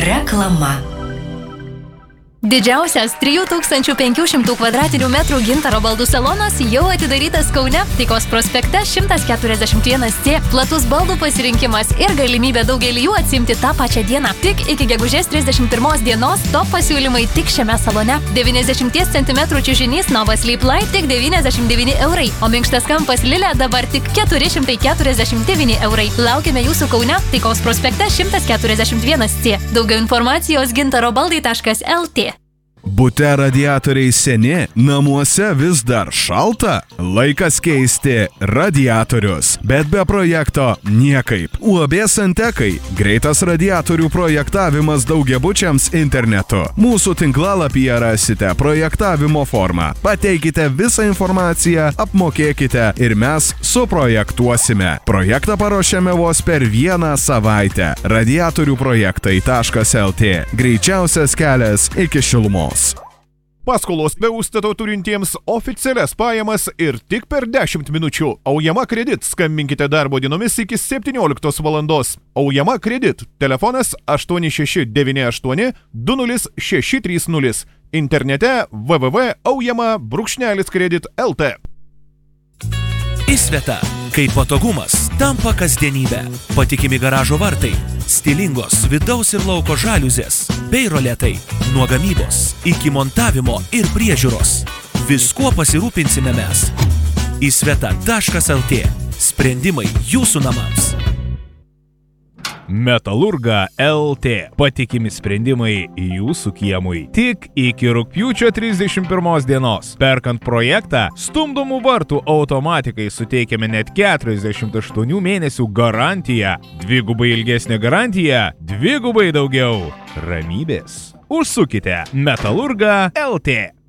Reklama. Didžiausias 3500 kvadratinių metrų gintaro baldų salonas jau atidarytas Kaune, Taikos prospekte 141C. Platus baldų pasirinkimas ir galimybė daugelį jų atsimti tą pačią dieną. Tik iki gegužės 31 dienos top pasiūlymai tik šiame salone. 90 cm čiužinys Nova Sleep Light tik 99 eurai, o minkštas kampas Lilė dabar tik 449 eurai. Laukiame jūsų Kaune, Taikos prospekte 141C. Daugiau informacijos gintarobaldai.lt. Bute radiatoriai seni, namuose vis dar šalta? Laikas keisti radiatorius. Bet be projekto niekaip. UAB Santekai. Greitas radiatorių projektavimas daugiabučiams internetu. Mūsų tinklalapyje rasite projektavimo formą. Pateikite visą informaciją, apmokėkite ir mes suprojektuosime. Projektą paruošėme vos per vieną savaitę. Radiatoriųprojektai.lt. Greičiausias kelias iki šilumos. Paskolos be užstato turintiems oficialias pajamas ir tik per 10 minučių. Aujama Kredit. Skambinkite darbo dienomis iki 17 valandos. Aujama Kredit. Telefonas 8698 20630. Internete www.aujama-kredit.lt. Įsveta, kai patogumas tampa kasdienybė. Patikimi garažo vartai, stilingos vidaus ir lauko žaliuzės, bei roletai. Nuo gamybos iki montavimo ir priežiūros. Viskuo pasirūpinsime mes. Įsveta.lt. Sprendimai jūsų namams. Metalurga LT. Patikimi sprendimai jūsų kiemui. Tik iki rugpjūčio 31 dienos. Perkant projektą, stumdomų vartų automatikai suteikiame net 48 mėnesių garantiją. Dvigubai ilgesnė garantija, dvigubai daugiau ramybės. Užsukite Metalurga LT.